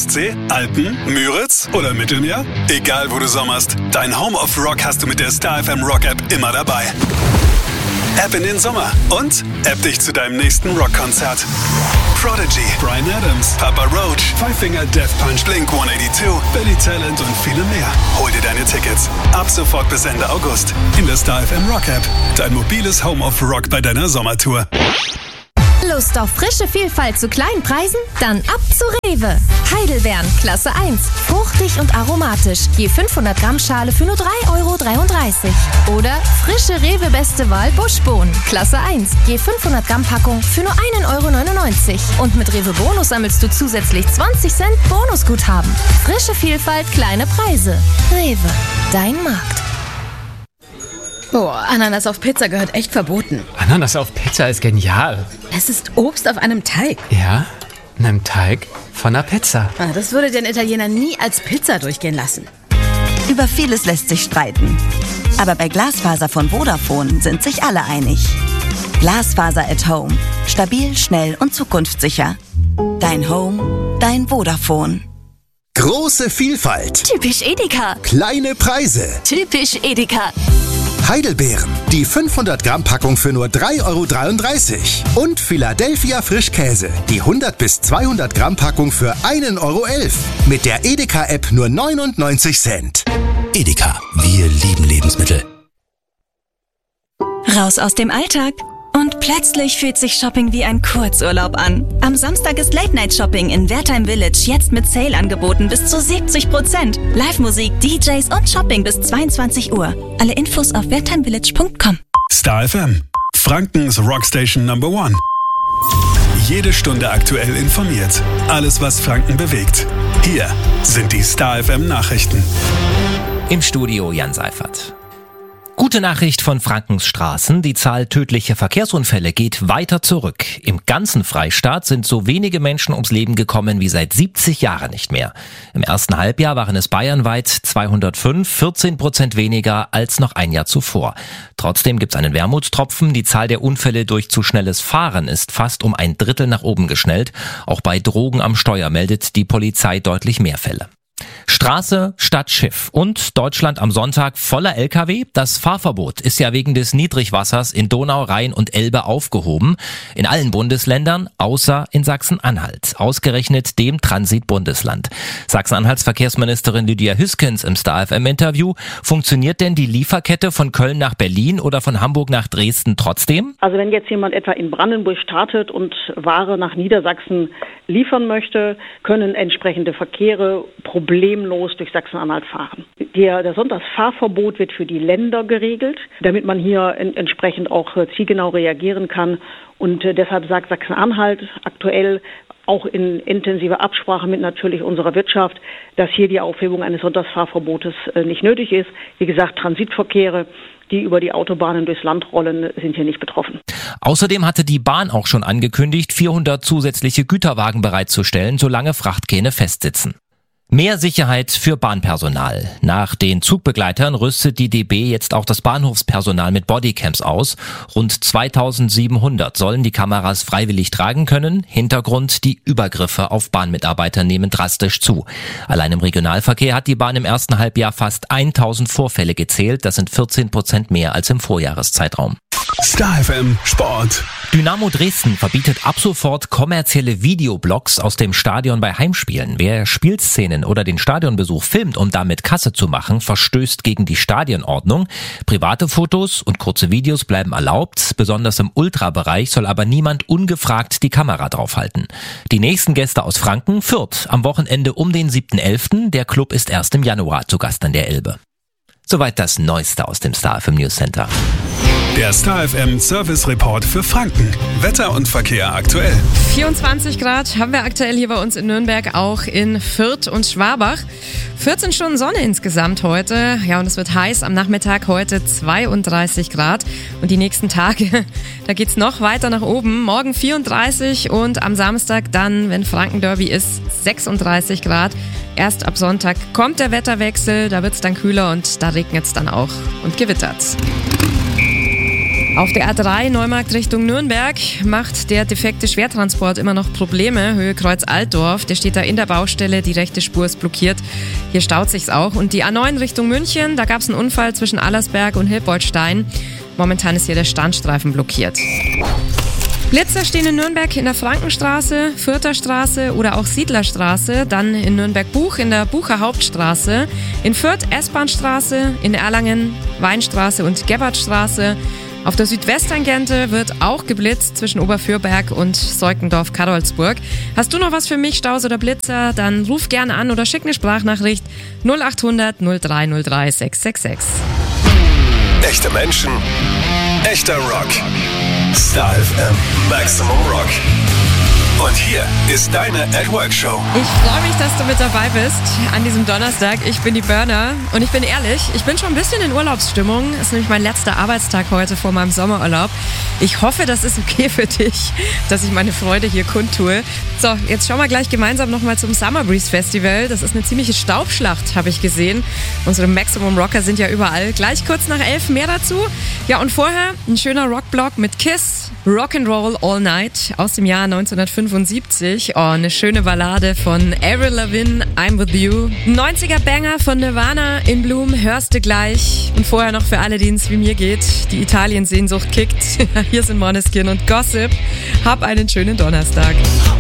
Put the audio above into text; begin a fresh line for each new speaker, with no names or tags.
Ostsee, Alpen, Müritz oder Mittelmeer? Egal wo du sommerst, dein Home of Rock hast du mit der Star FM Rock App immer dabei. App in den Sommer und App dich zu deinem nächsten Rockkonzert. Prodigy, Bryan Adams, Papa Roach, Five Finger Death Punch, Blink-182, Billy Talent und viele mehr. Hol dir deine Tickets ab sofort bis Ende August in der Star FM Rock App. Dein mobiles Home of Rock bei deiner Sommertour.
Lust auf frische Vielfalt zu kleinen Preisen? Dann ab zu Rewe. Heidelbeeren, Klasse 1. Fruchtig und aromatisch. Je 500 Gramm Schale für nur 3,33 €. Oder frische Rewe Beste Wahl Buschbohnen, Klasse 1. Je 500 Gramm Packung für nur 1,99 €. Und mit Rewe Bonus sammelst du zusätzlich 20 Cent Bonusguthaben. Frische Vielfalt, kleine Preise. Rewe, dein Markt.
Boah, Ananas auf Pizza gehört echt verboten.
Ananas auf Pizza ist genial.
Es ist Obst auf einem Teig.
Ja, in einem Teig von einer Pizza.
Das würde den Italiener nie als Pizza durchgehen lassen.
Über vieles lässt sich streiten. Aber bei Glasfaser von Vodafone sind sich alle einig. Glasfaser at Home. Stabil, schnell und zukunftssicher. Dein Home, dein Vodafone.
Große Vielfalt.
Typisch Edeka.
Kleine Preise.
Typisch Edeka.
Heidelbeeren. Die 500 Gramm Packung für nur 3,33 €. Und Philadelphia Frischkäse. Die 100 bis 200 Gramm Packung für 1,11 €. Mit der Edeka-App nur 99 Cent.
Edeka. Wir lieben Lebensmittel.
Raus aus dem Alltag. Und plötzlich fühlt sich Shopping wie ein Kurzurlaub an. Am Samstag ist Late-Night-Shopping in Wertheim Village jetzt mit Sale-Angeboten bis zu 70%. Live-Musik, DJs und Shopping bis 22 Uhr. Alle Infos auf wertheimvillage.com.
Star FM, Frankens Rockstation Number 1. Jede Stunde aktuell informiert. Alles, was Franken bewegt. Hier sind die Star FM Nachrichten.
Im Studio Jan Seifert. Gute Nachricht von Frankens Straßen. Die Zahl tödlicher Verkehrsunfälle geht weiter zurück. Im ganzen Freistaat sind so wenige Menschen ums Leben gekommen wie seit 70 Jahren nicht mehr. Im ersten Halbjahr waren es bayernweit 205, 14% weniger als noch ein Jahr zuvor. Trotzdem gibt's einen Wermutstropfen. Die Zahl der Unfälle durch zu schnelles Fahren ist fast um ein Drittel nach oben geschnellt. Auch bei Drogen am Steuer meldet die Polizei deutlich mehr Fälle. Straße statt Schiff und Deutschland am Sonntag voller LKW. Das Fahrverbot ist ja wegen des Niedrigwassers in Donau, Rhein und Elbe aufgehoben. In allen Bundesländern, außer in Sachsen-Anhalt. Ausgerechnet dem Transitbundesland. Sachsen-Anhalts Verkehrsministerin Lydia Hüskens im Star FM-Interview. Funktioniert denn die Lieferkette von Köln nach Berlin oder von Hamburg nach Dresden trotzdem?
Also wenn jetzt jemand etwa in Brandenburg startet und Ware nach Niedersachsen liefern möchte, können entsprechende Verkehre problemlos durch Sachsen-Anhalt fahren. Das Sonntagsfahrverbot wird für die Länder geregelt, damit man hier entsprechend auch zielgenau reagieren kann. Und deshalb sagt Sachsen-Anhalt aktuell auch in intensiver Absprache mit natürlich unserer Wirtschaft, dass hier die Aufhebung eines Sonntagsfahrverbotes nicht nötig ist. Wie gesagt, Transitverkehre, die über die Autobahnen durchs Land rollen, sind hier nicht betroffen.
Außerdem hatte die Bahn auch schon angekündigt, 400 zusätzliche Güterwagen bereitzustellen, solange Frachtkähne festsitzen. Mehr Sicherheit für Bahnpersonal. Nach den Zugbegleitern rüstet die DB jetzt auch das Bahnhofspersonal mit Bodycams aus. Rund 2700 sollen die Kameras freiwillig tragen können. Hintergrund: die Übergriffe auf Bahnmitarbeiter nehmen drastisch zu. Allein im Regionalverkehr hat die Bahn im ersten Halbjahr fast 1000 Vorfälle gezählt. Das sind 14% mehr als im Vorjahreszeitraum.
Star FM Sport.
Dynamo Dresden verbietet ab sofort kommerzielle Videoblogs aus dem Stadion bei Heimspielen. Wer Spielszenen oder den Stadionbesuch filmt, um damit Kasse zu machen, verstößt gegen die Stadionordnung. Private Fotos und kurze Videos bleiben erlaubt. Besonders im Ultrabereich soll aber niemand ungefragt die Kamera draufhalten. Die nächsten Gäste aus Franken: Fürth am Wochenende um den 7.11. Der Club ist erst im Januar zu Gast an der Elbe. Soweit das Neueste aus dem Star FM News Center.
Der Star FM Service Report für Franken. Wetter und Verkehr aktuell.
24 Grad haben wir aktuell hier bei uns in Nürnberg, auch in Fürth und Schwabach. 14 Stunden Sonne insgesamt heute. Ja, und es wird heiß. Am Nachmittag heute 32 Grad. Und die nächsten Tage, da geht's noch weiter nach oben. Morgen 34 und am Samstag dann, wenn Franken-Derby ist, 36 Grad. Erst ab Sonntag kommt der Wetterwechsel. Da wird's dann kühler und da regnet's dann auch und gewittert's. Auf der A3 Neumarkt Richtung Nürnberg macht der defekte Schwertransport immer noch Probleme. Höhe Kreuz Altdorf, der steht da in der Baustelle, die rechte Spur ist blockiert. Hier staut sich's auch. Und die A9 Richtung München, da gab's einen Unfall zwischen Allersberg und Hilpoldstein. Momentan ist hier der Standstreifen blockiert. Blitzer stehen in Nürnberg in der Frankenstraße, Fürther Straße oder auch Siedlerstraße, dann in Nürnberg-Buch in der Bucher Hauptstraße, in Fürth S-Bahn-Straße, in Erlangen Weinstraße und Gebhardtstraße. Auf der Südwesttangente wird auch geblitzt zwischen Oberfürberg und Seukendorf-Karolsburg. Hast du noch was für mich, Staus oder Blitzer? Dann ruf gerne an oder schick eine Sprachnachricht 0800 0303 666.
Echte Menschen, echter Rock. Star FM, Maximum Rock. Und hier ist deine At-Work-Show.
Ich freue mich, dass du mit dabei bist an diesem Donnerstag. Ich bin die Burner und ich bin ehrlich, ich bin schon ein bisschen in Urlaubsstimmung. Es ist nämlich mein letzter Arbeitstag heute vor meinem Sommerurlaub. Ich hoffe, das ist okay für dich, dass ich meine Freude hier kundtue. So, jetzt schauen wir gleich gemeinsam nochmal zum Summer Breeze Festival. Das ist eine ziemliche Staubschlacht, habe ich gesehen. Unsere Maximum Rocker sind ja überall. Gleich kurz nach 11 mehr dazu. Ja, und vorher ein schöner Rockblock mit Kiss, Rock'n'Roll All Night aus dem Jahr 1975. Oh, eine schöne Ballade von Avril Lavigne, I'm With You. 90er-Banger von Nirvana, In Bloom, hörst du gleich. Und vorher noch für alle, denen es wie mir geht, die Italien-Sehnsucht kickt. Hier sind Måneskin und Gossip. Hab einen schönen Donnerstag.